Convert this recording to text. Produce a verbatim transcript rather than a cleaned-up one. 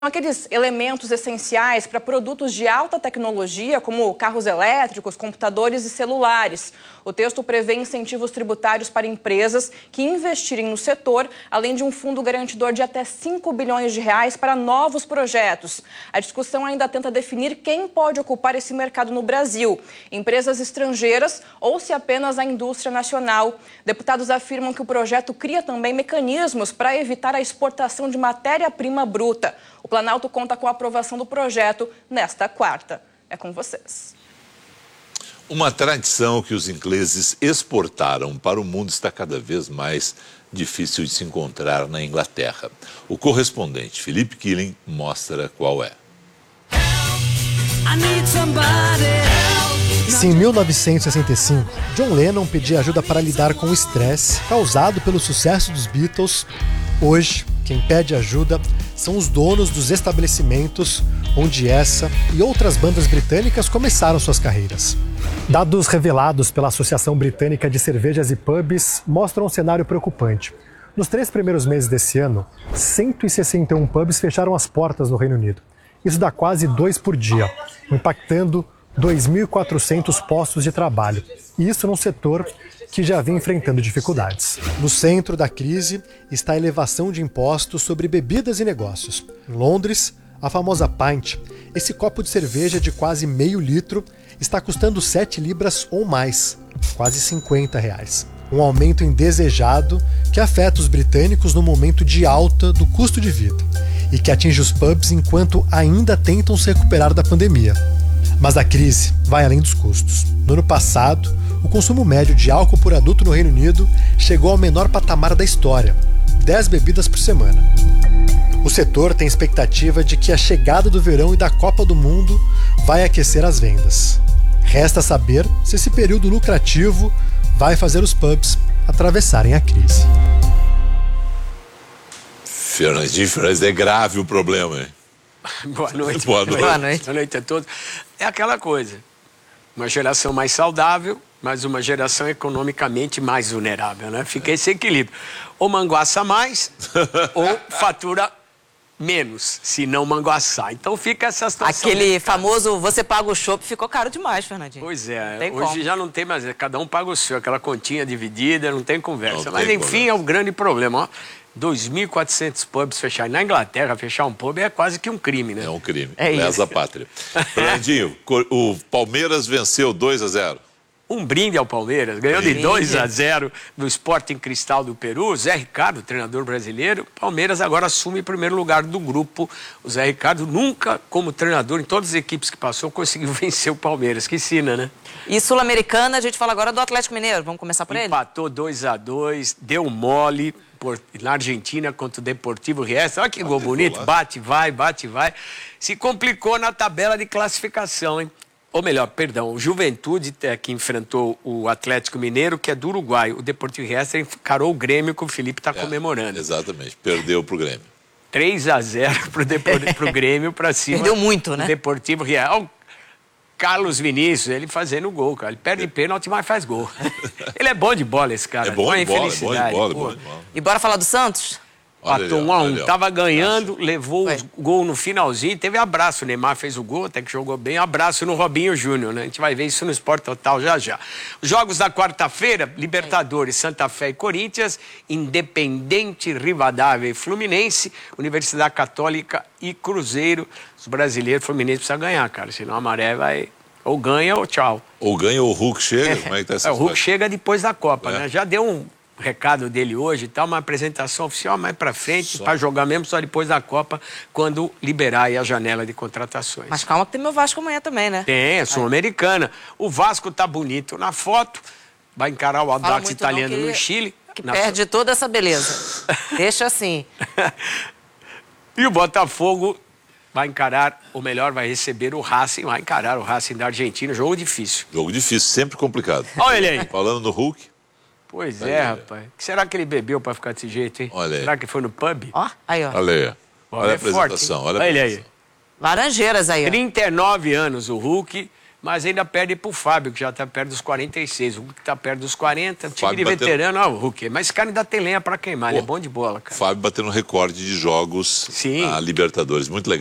Aqueles elementos essenciais para produtos de alta tecnologia, como carros elétricos, computadores e celulares. O texto prevê incentivos tributários para empresas que investirem no setor, além de um fundo garantidor de até cinco bilhões de reais para novos projetos. A discussão ainda tenta definir quem pode ocupar esse mercado no Brasil, empresas estrangeiras ou se apenas a indústria nacional. Deputados afirmam que o projeto cria também mecanismos para evitar a exportação de matéria-prima bruta. O Planalto conta com a aprovação do projeto nesta quarta. É com vocês. Uma tradição que os ingleses exportaram para o mundo está cada vez mais difícil de se encontrar na Inglaterra. O correspondente Felipe Killing mostra qual é. Se em mil novecentos e sessenta e cinco, John Lennon pedia ajuda para lidar com o estresse causado pelo sucesso dos Beatles, hoje quem pede ajuda são os donos dos estabelecimentos onde essa e outras bandas britânicas começaram suas carreiras. Dados revelados pela Associação Britânica de Cervejas e Pubs mostram um cenário preocupante. Nos três primeiros meses desse ano, cento e sessenta e um pubs fecharam as portas no Reino Unido. Isso dá quase dois por dia, impactando dois mil e quatrocentos postos de trabalho. E isso num setor que já vem enfrentando dificuldades. No centro da crise está a elevação de impostos sobre bebidas e negócios. Em Londres, a famosa pint, esse copo de cerveja de quase meio litro, está custando sete libras ou mais, quase cinquenta reais. Um aumento indesejado que afeta os britânicos no momento de alta do custo de vida e que atinge os pubs enquanto ainda tentam se recuperar da pandemia. Mas a crise vai além dos custos. No ano passado, o consumo médio de álcool por adulto no Reino Unido chegou ao menor patamar da história, dez bebidas por semana. O setor tem expectativa de que a chegada do verão e da Copa do Mundo vai aquecer as vendas. Resta saber se esse período lucrativo vai fazer os pubs atravessarem a crise. Fernandinho, Fernandes, é grave o problema, hein? Boa noite. Boa noite. Boa noite. Boa noite a todos. É aquela coisa, uma geração mais saudável, mas uma geração economicamente mais vulnerável, né? Fica esse equilíbrio. Ou manguaça mais, ou fatura menos, se não manguaçar. Então fica essa situação. Aquele famoso, você paga o chopp, ficou caro demais, Fernandinho. Pois é, tem hoje como. já não tem mais, cada um paga o seu, aquela continha dividida, não tem conversa. Não mas tem enfim, conversa. é o grande problema, ó. dois mil e quatrocentos pubs fechados. Na Inglaterra, fechar um pub é quase que um crime, né? É um crime. É Lesa isso. a pátria. Fernandinho, o Palmeiras venceu dois a zero. Um brinde ao Palmeiras, ganhou de Brinde. dois a zero no Sporting Cristal do Peru. Zé Ricardo, treinador brasileiro. Palmeiras agora assume o primeiro lugar do grupo. O Zé Ricardo nunca, como treinador, em todas as equipes que passou, conseguiu vencer o Palmeiras. Que sina, né? E Sul-Americana, a gente fala agora do Atlético Mineiro. Vamos começar por ele? Empatou dois a dois, deu mole por, na Argentina contra o Deportivo Riestra. Olha que gol bonito, bate, vai, bate, vai. Se complicou na tabela de classificação, hein? Ou melhor, perdão, o Juventude, que enfrentou o Atlético Mineiro, que é do Uruguai. O Deportivo Riestra encarou o Grêmio, que o Felipe está É, comemorando. Exatamente, perdeu pro Grêmio. três a zero pro, pro Grêmio, para cima. Perdeu muito, né? O Deportivo Riestra. Olha o Carlos Vinícius, ele fazendo gol, cara. Ele perde pênalti, mas faz gol. Ele é bom de bola, esse cara. É bom de bola, é bom de infelicidade. bola, é Pô. bom de bola. E bora falar do Santos? Olha Patou ali, um a olha um. ali, ó. Tava ganhando, levou Foi. o gol no finalzinho, teve abraço. O Neymar fez o gol, até que jogou bem. Abraço no Robinho Júnior, né? A gente vai ver isso no Esporte Total já já. Os jogos da quarta-feira, Libertadores, Santa Fé e Corinthians, Independente, Rivadavia e Fluminense, Universidade Católica e Cruzeiro. Os brasileiros, Fluminense precisa ganhar, cara, senão a maré vai... Ou ganha ou tchau. Ou ganha ou o Hulk chega? Como é que tá essa É, o Hulk situação? chega depois da Copa, É. né? Já deu um recado dele hoje e tal, uma apresentação oficial mais pra frente, Só. para jogar mesmo só depois da Copa, quando liberar aí a janela de contratações. Mas calma que tem meu Vasco amanhã também, né? Tem, é Sul-Americana. O Vasco tá bonito na foto, vai encarar o Fala Audax muito italiano não, que- no Chile. Que Na- perde toda essa beleza. Deixa assim. E o Botafogo vai encarar, ou melhor, vai receber o Racing, vai encarar o Racing da Argentina, jogo difícil. Jogo difícil, sempre complicado. Olha ele aí. Falando no Hulk, Pois Aí, é, olha. rapaz. O que será que ele bebeu pra ficar desse jeito, hein? Olha aí. Será que foi no pub? Ó, aí, ó. olha aí. O Olha homem a é forte, apresentação, hein? olha a Olha ele aí. apresentação. Laranjeiras aí, ó. trinta e nove anos o Hulk, mas ainda perde pro Fábio, que já tá perto dos quarenta e seis. O Hulk tá perto dos quarenta. Time Fábio de bateu... veterano, ó, o Hulk. Mas esse cara ainda tem lenha pra queimar, ele é bom de bola, cara. Fábio batendo recorde de jogos Sim. na Libertadores. Muito legal.